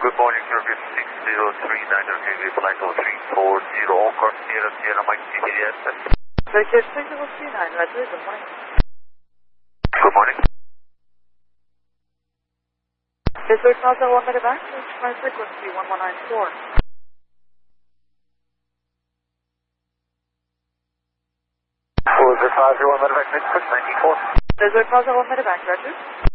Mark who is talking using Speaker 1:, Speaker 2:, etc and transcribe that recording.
Speaker 1: Good morning, Circuit 6039, okay, flight 0340, all corp Sierra Mike CBS.
Speaker 2: Circuit 6039, Roger, good morning.
Speaker 1: Good morning.
Speaker 2: Desert Plaza 1 minute back, my frequency 1194.
Speaker 1: Desert Plaza 1 minute back, 94.
Speaker 2: Desert Plaza 1 minute back, Roger.